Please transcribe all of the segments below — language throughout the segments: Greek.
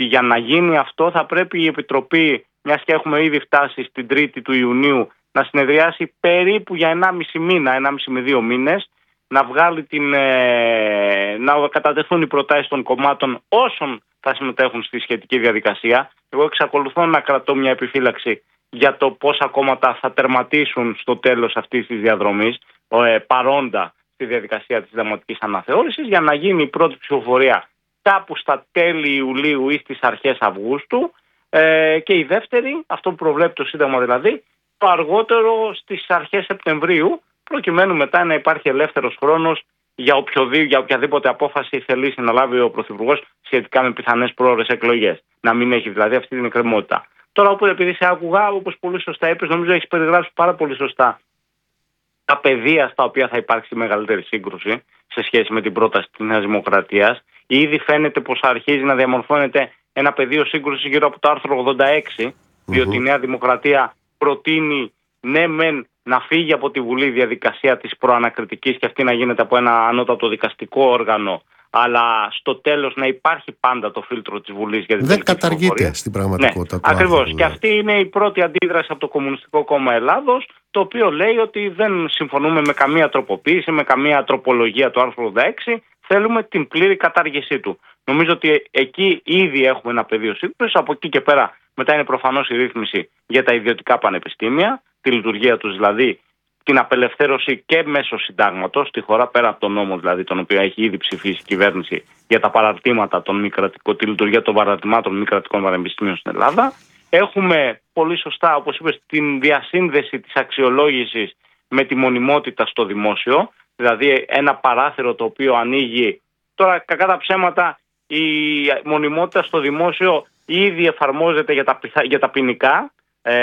ότι για να γίνει αυτό θα πρέπει η Επιτροπή, μιας και έχουμε ήδη φτάσει στην 3η του Ιουνίου, να συνεδριάσει περίπου για 1,5 μήνα, 1,5 με 2 μήνες, να βγάλει να κατατεθούν οι προτάσεις των κομμάτων όσων θα συμμετέχουν στη σχετική διαδικασία. Εγώ εξακολουθώ να κρατώ μια επιφύλαξη για το πόσα κόμματα θα τερματίσουν στο τέλος αυτής της διαδρομής, παρόντα στη διαδικασία της συνταγματικής αναθεώρησης, για να γίνει η πρώτη ψηφοφορία κάπου στα τέλη Ιουλίου ή στις αρχές Αυγούστου, και η δεύτερη, αυτό που προβλέπει το Σύνταγμα δηλαδή, το αργότερο στις αρχές Σεπτεμβρίου, προκειμένου μετά να υπάρχει ελεύθερος χρόνος για οποιαδήποτε απόφαση θελήσει να λάβει ο Πρωθυπουργός σχετικά με πιθανές πρόορες εκλογές. Να μην έχει δηλαδή αυτή την εκκρεμότητα. Τώρα, επειδή σε άκουγα, όπως πολύ σωστά είπες, νομίζω έχεις περιγράψει πάρα πολύ σωστά τα πεδία στα οποία θα υπάρξει μεγαλύτερη σύγκρουση σε σχέση με την πρόταση της Νέας Δημοκρατίας. Ήδη φαίνεται πως αρχίζει να διαμορφώνεται ένα πεδίο σύγκρουσης γύρω από το άρθρο 86, διότι η Νέα Δημοκρατία προτείνει ναι μεν να φύγει από τη Βουλή η διαδικασία της προανακριτικής και αυτή να γίνεται από ένα ανώτατο δικαστικό όργανο, αλλά στο τέλος να υπάρχει πάντα το φίλτρο της Βουλής για την δεν καταργείται στην πραγματικότητα. Ναι, ακριβώς. Και αυτή είναι η πρώτη αντίδραση από το Κομμουνιστικό Κόμμα Ελλάδος, το οποίο λέει ότι δεν συμφωνούμε με καμία τροποποίηση, με καμία τροπολογία του άρθρου 86, θέλουμε την πλήρη κατάργησή του. Νομίζω ότι εκεί ήδη έχουμε ένα πεδίο σύγκρουσης. Από εκεί και πέρα μετά είναι προφανώς η ρύθμιση για τα ιδιωτικά πανεπιστήμια, τη λειτουργία τους δηλαδή, την απελευθέρωση και μέσω συντάγματος στη χώρα, πέρα από τον νόμο δηλαδή, τον οποίο έχει ήδη ψηφίσει η κυβέρνηση για τα παραρτήματα των μη κρατικών, τη λειτουργία των παραρτημάτων μη κρατικών πανεπιστήμιων στην Ελλάδα. Έχουμε πολύ σωστά, όπως είπες, την διασύνδεση της αξιολόγησης με τη μονιμότητα στο δημόσιο, δηλαδή ένα παράθυρο το οποίο ανοίγει. Τώρα, κακά τα ψέματα, η μονιμότητα στο δημόσιο ήδη εφαρμόζεται για τα ποινικά.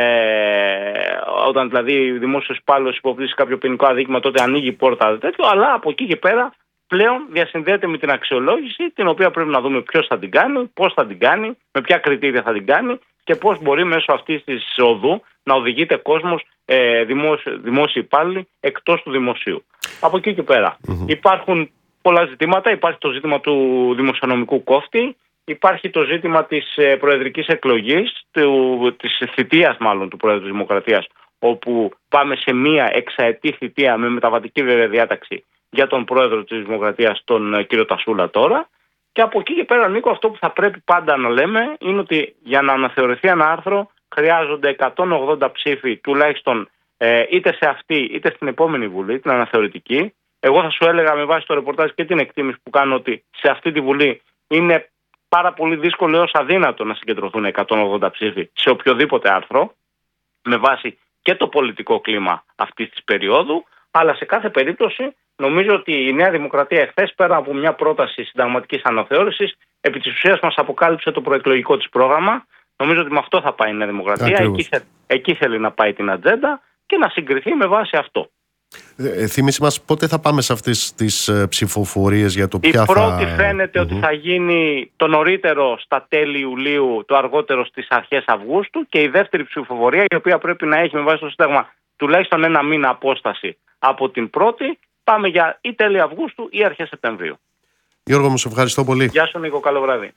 Όταν δηλαδή ο δημόσιος υπάλληλος υποπτήσει κάποιο ποινικό αδίκημα, τότε ανοίγει η πόρτα τέτοιο, αλλά από εκεί και πέρα πλέον διασυνδέεται με την αξιολόγηση, την οποία πρέπει να δούμε ποιος θα την κάνει, πώς θα την κάνει, με ποια κριτήρια θα την κάνει και πώς μπορεί μέσω αυτής της οδού να οδηγείται κόσμος, δημόσιοι υπάλληλοι, εκτός του δημοσίου. Από εκεί και πέρα υπάρχουν πολλά ζητήματα. Υπάρχει το ζήτημα του δημοσιονομικού κόφτη. Υπάρχει το ζήτημα της προεδρικής εκλογής, της θητείας μάλλον του Πρόεδρου της Δημοκρατίας, όπου πάμε σε μία εξαετή θητεία με μεταβατική βέβαια διάταξη για τον Πρόεδρο της Δημοκρατίας, τον κύριο Τασούλα τώρα. Και από εκεί και πέρα, Νίκο, αυτό που θα πρέπει πάντα να λέμε είναι ότι για να αναθεωρηθεί ένα άρθρο χρειάζονται 180 ψήφοι τουλάχιστον, είτε σε αυτή είτε στην επόμενη Βουλή, την αναθεωρητική. Εγώ θα σου έλεγα με βάση το ρεπορτάζ και την εκτίμηση που κάνω ότι σε αυτή τη Βουλή είναι πάρα πολύ δύσκολο έως αδύνατο να συγκεντρωθούν 180 ψήφοι σε οποιοδήποτε άρθρο, με βάση και το πολιτικό κλίμα αυτής της περίοδου, αλλά σε κάθε περίπτωση νομίζω ότι η Νέα Δημοκρατία εχθές, πέρα από μια πρόταση συνταγματικής αναθεώρησης, επί της ουσίας μας αποκάλυψε το προεκλογικό της πρόγραμμα. Νομίζω ότι με αυτό θα πάει η Νέα Δημοκρατία, εκεί θέλει να πάει την ατζέντα και να συγκριθεί με βάση αυτό. Θύμισε μας πότε θα πάμε σε αυτές τις ψηφοφορίες για το ποια η πρώτη φαίνεται ότι θα γίνει το νωρίτερο στα τέλη Ιουλίου, το αργότερο στις αρχές Αυγούστου, και η δεύτερη ψηφοφορία, η οποία πρέπει να έχει με βάση το Σύνταγμα τουλάχιστον 1 μήνα απόσταση από την πρώτη, πάμε για ή τέλη Αυγούστου ή αρχές Σεπτεμβρίου. Γιώργο, μου σε ευχαριστώ πολύ. Γεια σου Νίκο, καλό βράδυ.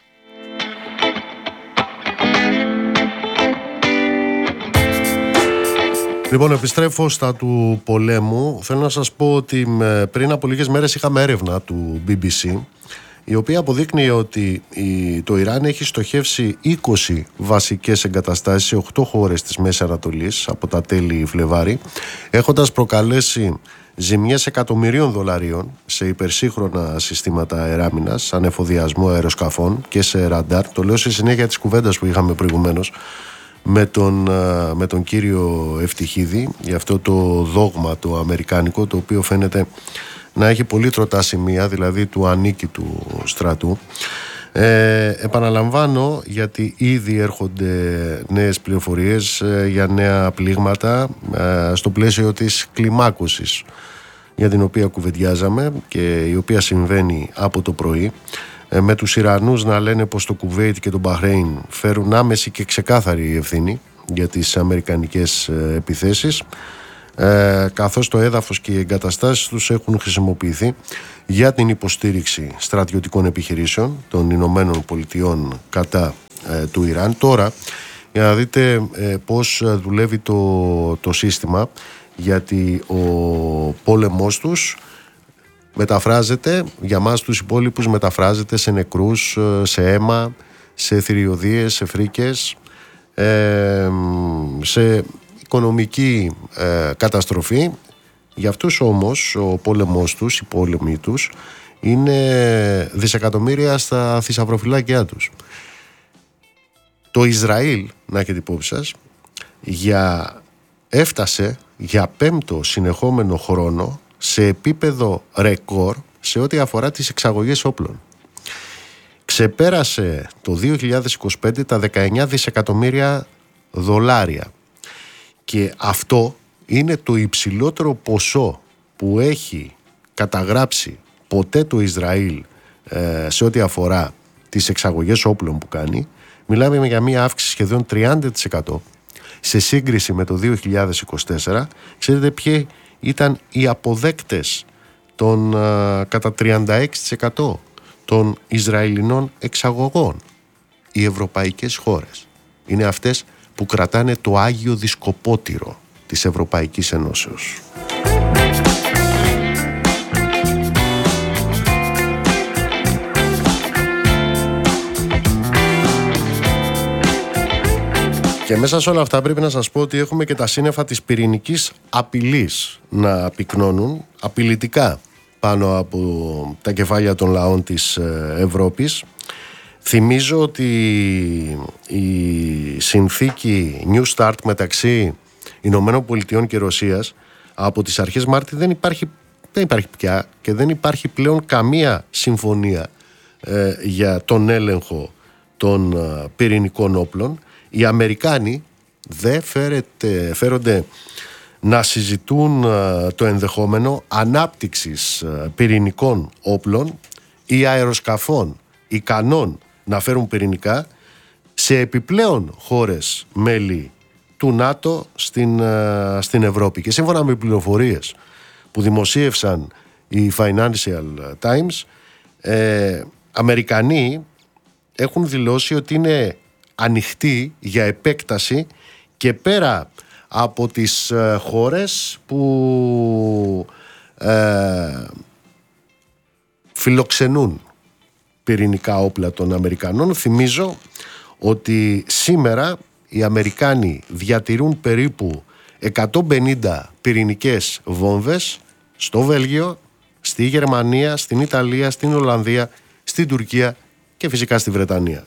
Λοιπόν, επιστρέφω στα του πολέμου. Θέλω να σας πω ότι πριν από λίγες μέρες είχαμε έρευνα του BBC, η οποία αποδείκνυε ότι το Ιράν έχει στοχεύσει 20 βασικές εγκαταστάσεις σε 8 χώρες της Μέσης Ανατολής από τα τέλη Φλεβάρη, έχοντας προκαλέσει ζημιές εκατομμυρίων δολαρίων σε υπερσύγχρονα συστήματα αεράμινας, ανεφοδιασμό αεροσκαφών και σε ραντάρ. Το λέω σε συνέχεια της κουβέντας που είχαμε προηγουμένως με τον κύριο Ευτυχίδη για αυτό το δόγμα το αμερικάνικο, το οποίο φαίνεται να έχει πολύ τροτά σημεία, δηλαδή του ανίκητου στρατού. Επαναλαμβάνω, γιατί ήδη έρχονται νέες πληροφορίες για νέα πλήγματα στο πλαίσιο της κλιμάκωσης για την οποία κουβεντιάζαμε και η οποία συμβαίνει από το πρωί, με τους Ιρανούς να λένε πως το Κουβέιτ και το Μπαχρέιν φέρουν άμεση και ξεκάθαρη ευθύνη για τις αμερικανικές επιθέσεις, καθώς το έδαφος και οι εγκαταστάσεις τους έχουν χρησιμοποιηθεί για την υποστήριξη στρατιωτικών επιχειρήσεων των Ηνωμένων Πολιτειών κατά του Ιράν. Τώρα, για να δείτε πώς δουλεύει το σύστημα, γιατί ο πόλεμός τους μεταφράζεται, για μας τους υπόλοιπους μεταφράζεται σε νεκρούς, σε αίμα, σε θηριωδίες, σε φρίκες, σε οικονομική καταστροφή. Για αυτούς όμως ο πόλεμός τους, οι πόλεμοι τους είναι δισεκατομμύρια στα θησαυροφυλάκια τους. Το Ισραήλ, να έχετε υπόψη σας, έφτασε για 5ο συνεχόμενο χρόνο σε επίπεδο ρεκόρ σε ό,τι αφορά τις εξαγωγές όπλων. Ξεπέρασε το 2025 τα 19 δισεκατομμύρια δολάρια και αυτό είναι το υψηλότερο ποσό που έχει καταγράψει ποτέ το Ισραήλ σε ό,τι αφορά τις εξαγωγές όπλων που κάνει. Μιλάμε για μια αύξηση σχεδόν 30% σε σύγκριση με το 2024. Ξέρετε ποιοι ήταν οι αποδέκτες των κατά 36% των Ισραηλινών εξαγωγών? Οι ευρωπαϊκές χώρες. Είναι αυτές που κρατάνε το Άγιο Δισκοπότηρο της Ευρωπαϊκής Ενώσεως. Και μέσα σε όλα αυτά πρέπει να σας πω ότι έχουμε και τα σύννεφα της πυρηνικής απειλής να πυκνώνουν απειλητικά πάνω από τα κεφάλια των λαών της Ευρώπης. Θυμίζω ότι η συνθήκη New Start μεταξύ Ηνωμένων Πολιτειών και Ρωσίας από τις αρχές Μάρτη δεν υπάρχει πια και δεν υπάρχει πλέον καμία συμφωνία για τον έλεγχο των πυρηνικών όπλων. Οι Αμερικάνοι δεν φέρονται να συζητούν το ενδεχόμενο ανάπτυξης πυρηνικών όπλων ή αεροσκαφών ικανών να φέρουν πυρηνικά σε επιπλέον χώρες μέλη του ΝΑΤΟ στην Ευρώπη. Και σύμφωνα με πληροφορίες που δημοσίευσαν οι Financial Times, Αμερικανοί έχουν δηλώσει ότι είναι ανοιχτοί για επέκταση και πέρα από τις χώρες που φιλοξενούν πυρηνικά όπλα των Αμερικανών. Θυμίζω ότι σήμερα οι Αμερικάνοι διατηρούν περίπου 150 πυρηνικές βόμβες στο Βέλγιο, στη Γερμανία, στην Ιταλία, στην Ολλανδία, στην Τουρκία και φυσικά στη Βρετανία.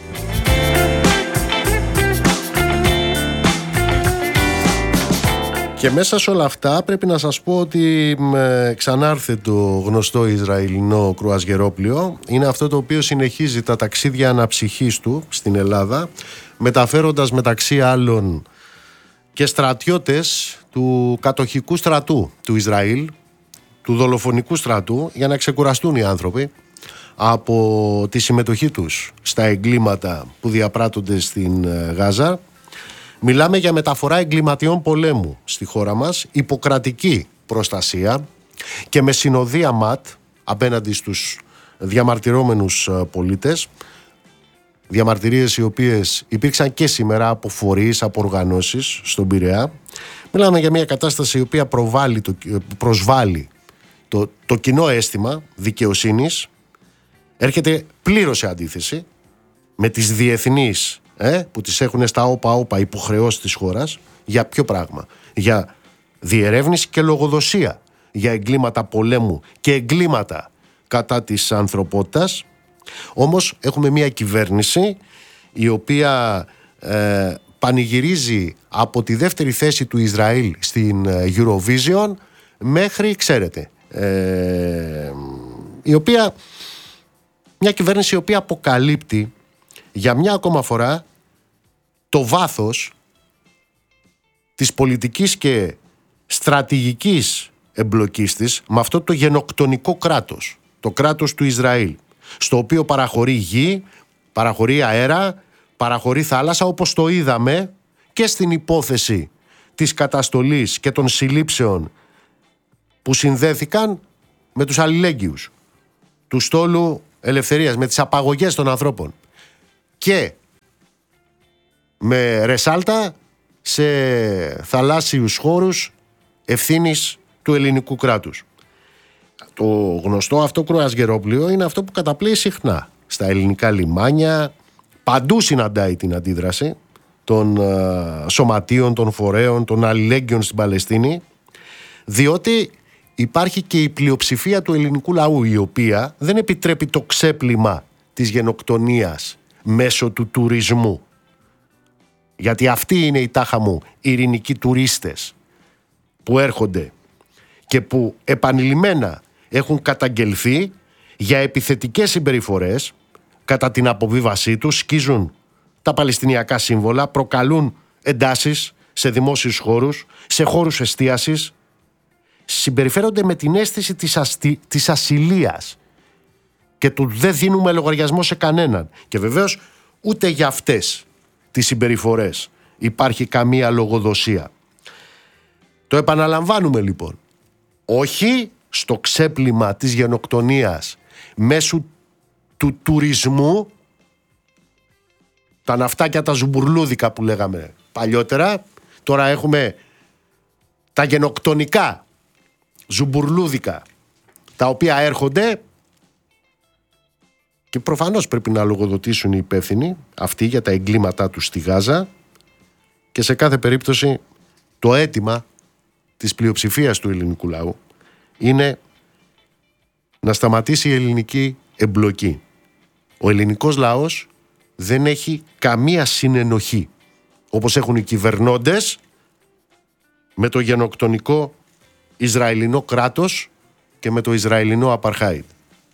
Και μέσα σε όλα αυτά πρέπει να σας πω ότι ξανάρθε το γνωστό Ισραηλινό κρουαζιερόπλοιο. Είναι αυτό το οποίο συνεχίζει τα ταξίδια αναψυχής του στην Ελλάδα, μεταφέροντας μεταξύ άλλων και στρατιώτες του κατοχικού στρατού του Ισραήλ, του δολοφονικού στρατού, για να ξεκουραστούν οι άνθρωποι από τη συμμετοχή τους στα εγκλήματα που διαπράττονται στην Γάζα. Μιλάμε για μεταφορά εγκληματιών πολέμου στη χώρα μας, υποκρατική προστασία και με συνοδεία ΜΑΤ απέναντι στους διαμαρτυρόμενους πολίτες. Διαμαρτυρίες οι οποίες υπήρξαν και σήμερα από φορείς, από οργανώσεις στον Πειραιά. Μιλάμε για μια κατάσταση η οποία προσβάλλει το κοινό αίσθημα δικαιοσύνης. Έρχεται πλήρως σε αντίθεση με τις διεθνείς που τις έχουν στα όπα υποχρεώσεις της χώρας. Για ποιο πράγμα? Για διερεύνηση και λογοδοσία για εγκλήματα πολέμου και εγκλήματα κατά της ανθρωπότητας. Όμως έχουμε μια κυβέρνηση η οποία πανηγυρίζει από τη δεύτερη θέση του Ισραήλ στην Eurovision μέχρι, ξέρετε, μια κυβέρνηση η οποία αποκαλύπτει για μια ακόμα φορά το βάθος της πολιτικής και στρατηγικής εμπλοκής της με αυτό το γενοκτονικό κράτος, το κράτος του Ισραήλ, στο οποίο παραχωρεί γη, παραχωρεί αέρα, παραχωρεί θάλασσα, όπως το είδαμε και στην υπόθεση της καταστολής και των συλλήψεων που συνδέθηκαν με τους αλληλέγγυους του στόλου ελευθερίας, με τις απαγωγές των ανθρώπων. Και με ρεσάλτα σε θαλάσσιους χώρους ευθύνης του ελληνικού κράτους. Το γνωστό αυτό κρουαζιερόπλοιο είναι αυτό που καταπλέει συχνά στα ελληνικά λιμάνια. Παντού συναντάει την αντίδραση των σωματείων, των φορέων, των αλληλέγγυων στην Παλαιστίνη, διότι υπάρχει και η πλειοψηφία του ελληνικού λαού, η οποία δεν επιτρέπει το ξέπλυμα της γενοκτονίας μέσω του τουρισμού. Γιατί αυτοί είναι οι τάχα μου ειρηνικοί τουρίστες που έρχονται και που επανειλημμένα έχουν καταγγελθεί για επιθετικές συμπεριφορές κατά την αποβίβασή τους, σκίζουν τα παλαιστινιακά σύμβολα, προκαλούν εντάσεις σε δημόσιους χώρους, σε χώρους εστίασης, συμπεριφέρονται με την αίσθηση της ασυλίας και του δεν δίνουμε λογαριασμό σε κανέναν. Και βεβαίως ούτε για αυτές τις συμπεριφορές υπάρχει καμία λογοδοσία. Το επαναλαμβάνουμε λοιπόν, όχι στο ξέπλυμα της γενοκτονίας μέσω του τουρισμού, τα ναυτάκια τα ζουμπουρλούδικα που λέγαμε παλιότερα, τώρα έχουμε τα γενοκτονικά ζουμπουρλούδικα τα οποία έρχονται και προφανώς πρέπει να λογοδοτήσουν οι υπεύθυνοι αυτοί για τα εγκλήματά τους στη Γάζα, και σε κάθε περίπτωση το αίτημα της πλειοψηφίας του ελληνικού λαού είναι να σταματήσει η ελληνική εμπλοκή. Ο ελληνικός λαός δεν έχει καμία συνενοχή, όπως έχουν οι κυβερνώντες, με το γενοκτονικό Ισραηλινό κράτος και με το Ισραηλινό Απαρχάιντ.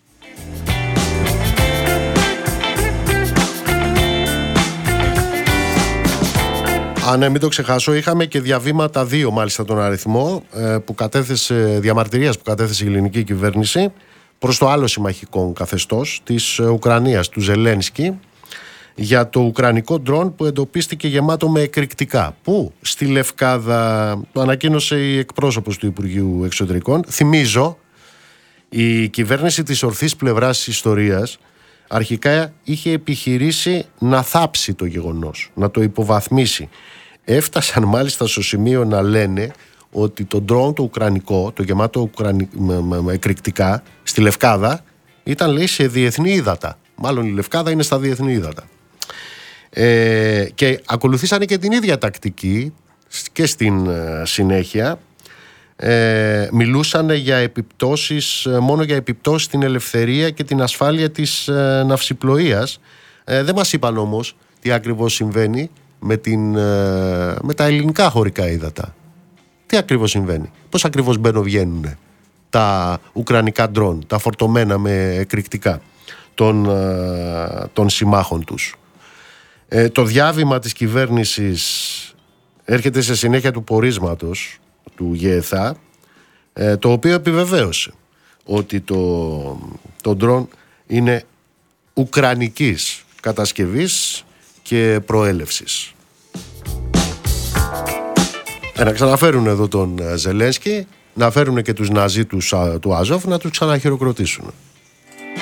Αν μην το ξεχάσω, είχαμε και διαβήματα 2 μάλιστα τον αριθμό που κατέθεσε, διαμαρτυρίας που κατέθεσε η ελληνική κυβέρνηση προς το άλλο συμμαχικό καθεστώς της Ουκρανίας, του Ζελένσκι, για το ουκρανικό ντρόν που εντοπίστηκε γεμάτο με εκρηκτικά. Που στη Λευκάδα, το ανακοίνωσε η εκπρόσωπος του Υπουργείου Εξωτερικών. Θυμίζω, η κυβέρνηση της ορθής πλευράς της ιστορίας αρχικά είχε επιχειρήσει να θάψει το γεγονός, να το υποβαθμίσει. Έφτασαν μάλιστα στο σημείο να λένε ότι το ντρόν το ουκρανικό, το γεμάτο με εκρηκτικά στη Λευκάδα, ήταν, λέει, σε διεθνή ύδατα. Μάλλον η Λευκάδα είναι στα διεθνή ύδατα. Και ακολουθήσανε και την ίδια τακτική και στην συνέχεια. Μιλούσαν για επιπτώσεις, μόνο για επιπτώσεις στην ελευθερία και την ασφάλεια της ναυσιπλοείας. Δεν μας είπαν όμως τι ακριβώς συμβαίνει με τα ελληνικά χωρικά ύδατα. Τι ακριβώς συμβαίνει, πώς ακριβώς βγαίνουν τα ουκρανικά ντρόν, τα φορτωμένα με εκρηκτικά των συμμάχων τους. Το διάβημα της κυβέρνησης έρχεται σε συνέχεια του πορίσματος του ΓΕΘΑ, το οποίο επιβεβαίωσε ότι το ντρόν είναι ουκρανικής κατασκευής και προέλευσης. Να ξαναφέρουν εδώ τον Ζελένσκι, να φέρουν και τους Ναζί του Αζόφ να τους ξαναχειροκροτήσουν.